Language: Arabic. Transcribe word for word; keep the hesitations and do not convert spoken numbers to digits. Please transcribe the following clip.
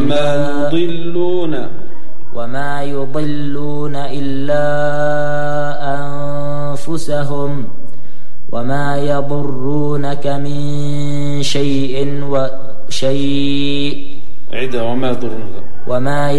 وما يضلون وما يضلون إلا أنفسهم وما يضرونك من شيء وشيء عدا وما يضرونك وما